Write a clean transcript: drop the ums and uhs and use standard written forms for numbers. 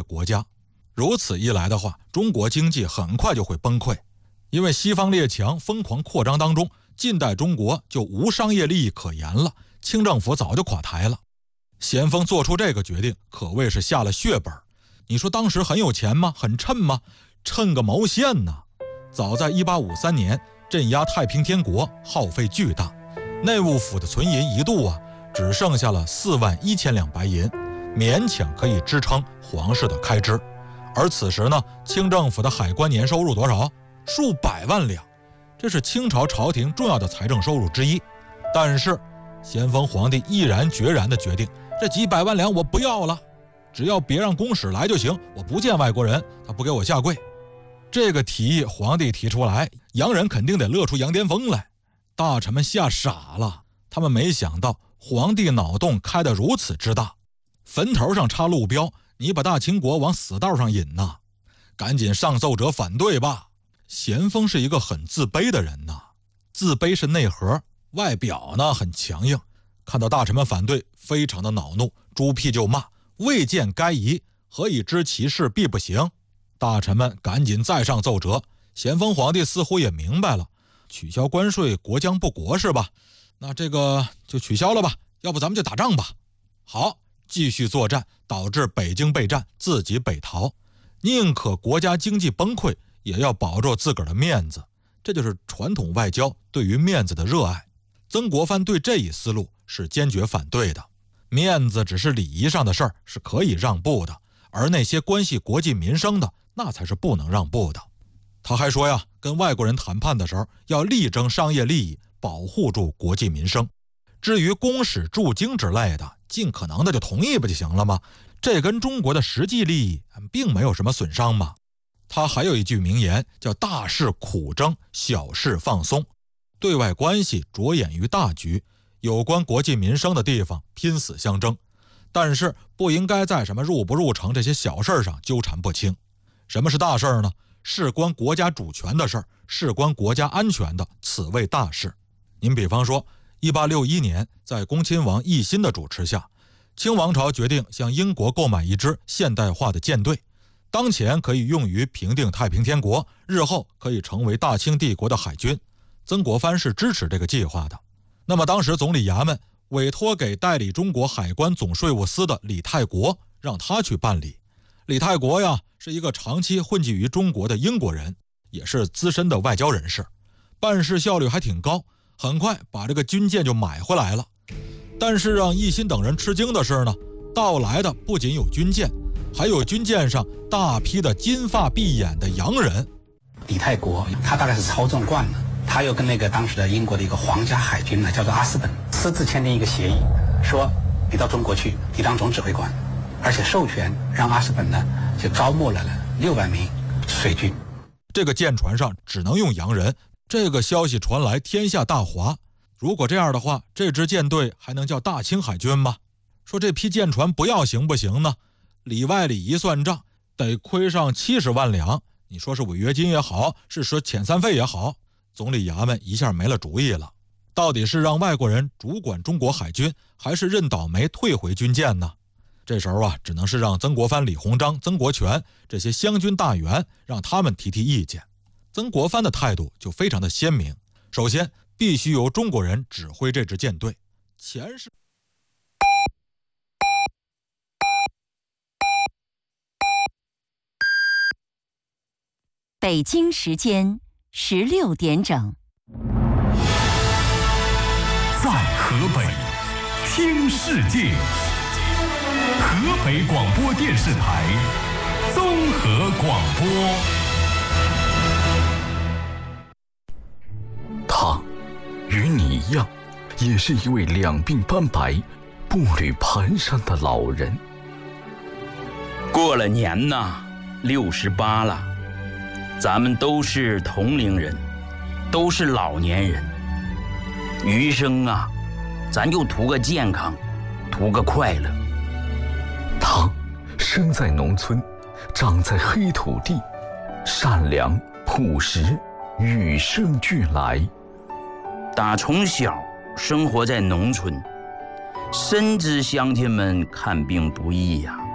国家。如此一来的话，中国经济很快就会崩溃，因为西方列强疯狂扩张当中，近代中国就无商业利益可言了，清政府早就垮台了。咸丰做出这个决定可谓是下了血本。你说当时很有钱吗？很趁吗？趁个毛线呢！早在1853年镇压太平天国耗费巨大，内务府的存银一度只剩下了41000两白银，勉强可以支撑皇室的开支。而此时呢，清政府的海关年收入多少？数百万两，这是清朝朝廷重要的财政收入之一。但是咸丰皇帝毅然决然地决定，这几百万两我不要了，只要别让公使来就行，我不见外国人，他不给我下跪。这个提议皇帝提出来，洋人肯定得乐出羊癫疯来，大臣们吓傻了，他们没想到皇帝脑洞开得如此之大，坟头上插路标，你把大清国往死道上引呐，赶紧上奏折反对吧。咸丰是一个很自卑的人呐，自卑是内核，外表呢很强硬，看到大臣们反对，非常的恼怒，朱批就骂，未见该宜，何以知其事必不行。大臣们赶紧再上奏折，咸丰皇帝似乎也明白了，取消关税国将不国是吧？那这个就取消了吧，要不咱们就打仗吧。好，继续作战，导致北京备战，自己北逃，宁可国家经济崩溃，也要保住自个儿的面子，这就是传统外交对于面子的热爱。曾国藩对这一思路是坚决反对的，面子只是礼仪上的事儿，是可以让步的，而那些关系国计民生的，那才是不能让步的。他还说呀，跟外国人谈判的时候要力争商业利益，保护住国计民生。至于公使驻京之类的，尽可能的就同意不就行了吗？这跟中国的实际利益并没有什么损伤嘛。他还有一句名言叫大事苦争，小事放松。对外关系着眼于大局，有关国计民生的地方拼死相争，但是不应该在什么入不入城这些小事上纠缠不清。什么是大事呢？事关国家主权的事儿，事关国家安全的，此为大事。您比方说1861年，在恭亲王奕欣的主持下，清王朝决定向英国购买一支现代化的舰队，当前可以用于平定太平天国，日后可以成为大清帝国的海军。曾国藩是支持这个计划的。那么当时总理衙门委托给代理中国海关总税务司的李泰国，让他去办理。李泰国呀，是一个长期混迹于中国的英国人，也是资深的外交人士，办事效率还挺高，很快把这个军舰就买回来了。但是让奕欣等人吃惊的是呢，到来的不仅有军舰，还有军舰上大批的金发碧眼的洋人。 李泰国他大概是操纵惯了，他又跟那个当时的英国的一个皇家海军呢，叫做阿斯本，私自签订一个协议，说你到中国去，你当总指挥官，而且授权让阿斯本呢就招募了600名水军。 这个舰船上只能用洋人，这个消息传来，天下大哗。如果这样的话，这支舰队还能叫大清海军吗？说这批舰船不要行不行呢？里外里一算账，得亏上70万两。你说是违约金也好，是说遣散费也好，总理衙门一下没了主意了。到底是让外国人主管中国海军，还是认倒霉退回军舰呢？这时候只能是让曾国藩、李鸿章、曾国荃这些湘军大员让他们提意见。曾国藩的态度就非常的鲜明，首先必须由中国人指挥这支舰队。钱是北京时间16点整。 在河北听世界，河北广播电视台综合广播。他与你一样，也是一位两鬓斑白、步履蹒跚的老人。 过了年呐，68了，咱们都是同龄人，都是老年人。余生啊，咱就图个健康，图个快乐。 他生在农村，长在黑土地，善良朴实，与生俱来。 打从小生活在农村，深知乡亲们看病不易呀。